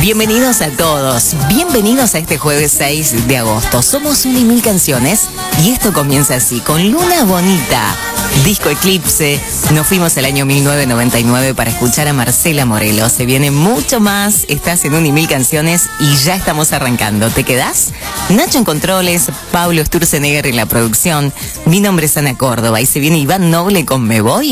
Bienvenidos a todos, bienvenidos a este jueves 6 de agosto. Somos 1.000 canciones y esto comienza así, con Luna Bonita, disco Eclipse. Nos fuimos al año 1999 para escuchar a Marcela Morelo. Se viene mucho más, estás en 1.000 canciones y ya estamos arrancando. ¿Te quedás? Nacho en controles, Pablo Sturzenegger en la producción. Mi nombre es Ana Córdoba y se viene Iván Noble con Me Voy.